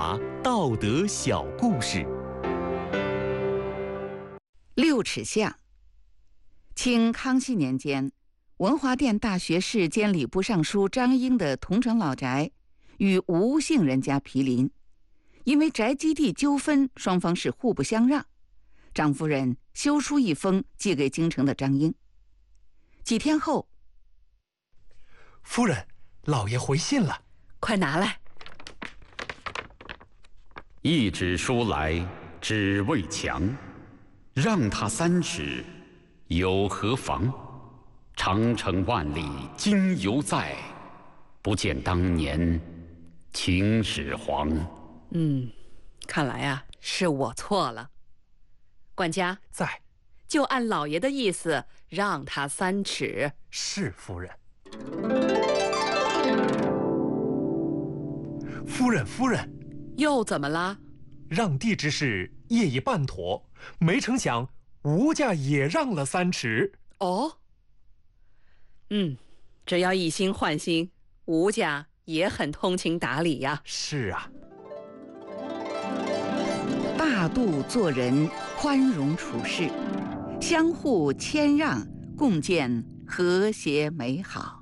华道德小故事。 六尺巷。清康熙年间，文华殿大学士兼礼部尚书张英的桐城老宅与吴姓人家毗邻，因为宅基地纠纷，双方是互不相让。张夫人修书一封寄给京城的张英。几天后， 夫人，老爷回信了， 快拿来。 一纸书来，只为墙，让他3尺，有何妨？长城万里今犹在，不见当年秦始皇。 看来啊，是我错了。管家在， 就按老爷的意思，让他3尺。 是夫人。夫人， 又怎么了？ 让地之事业已办妥，没成想吴家也让了3尺。 哦，只要一心换心，吴家也很通情达理呀。 是啊， 大度做人，宽容处事，相互谦让，共建和谐美好。